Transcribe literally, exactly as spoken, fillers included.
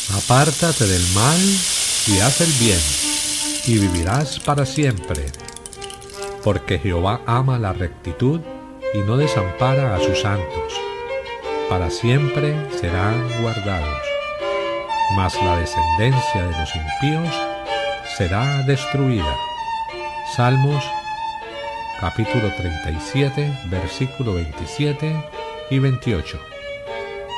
Apártate del mal y haz el bien, y vivirás para siempre. Porque Jehová ama la rectitud y no desampara a sus santos. Para siempre serán guardados. Mas la descendencia de los impíos será destruida. Salmos capítulo treinta y siete, versículo veintisiete y veintiocho.